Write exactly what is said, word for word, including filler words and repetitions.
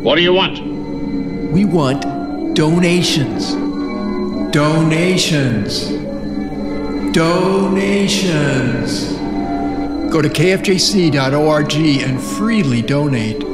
What do you want? We want donations. Donations. Donations. Go to K F J C dot org and freely donate.